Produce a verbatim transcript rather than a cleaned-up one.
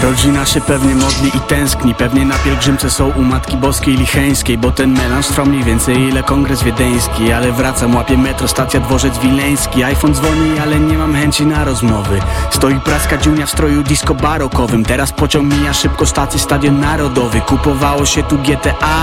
Rodzina się pewnie modli i tęskni, pewnie na pielgrzymce są u Matki Boskiej Licheńskiej, bo ten melanż trwa mniej więcej ile kongres wiedeński. Ale wracam, łapię metro, stacja Dworzec Wileński. iPhone dzwoni, ale nie mam chęci na rozmowy. Stoi praska dziunia w stroju disco barokowym. Teraz pociąg mija szybko, stację Stadion Narodowy. Kupowało się tu G T A